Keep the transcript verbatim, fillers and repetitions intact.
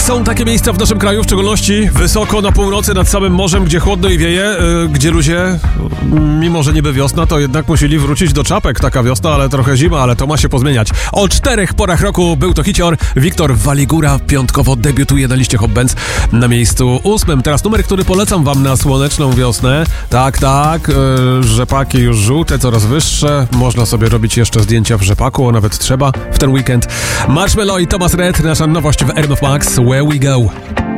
Są takie miejsca w naszym kraju, w szczególności wysoko na północy nad samym morzem, gdzie chłodno i wieje, yy, gdzie ludzie, mimo że niby wiosna, to jednak musieli wrócić do czapek. Taka wiosna, ale trochę zima, ale to ma się pozmieniać. O czterech porach roku był to hicior. Wiktor Waligura piątkowo debiutuje na liście Hot Bands na miejscu ósmym. Teraz numer, który polecam wam na słoneczną wiosnę. Tak, tak, yy, rzepaki już żółte, coraz wyższe. Można sobie robić jeszcze zdjęcia w rzepaku, a nawet trzeba w ten weekend. Marshmello i Thomas Rhett, nasza nowość w R M F Max. Where we go.